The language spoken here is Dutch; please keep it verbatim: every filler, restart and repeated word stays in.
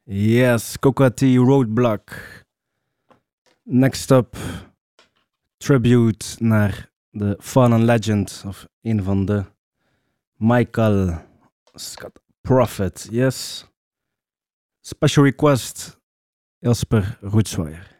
Yes, Cocoa Tea Roadblock. Next up, tribute naar de fallen legend, of een van de, Michael Scott Prophet. Yes. Special request, Jasper Rootswire.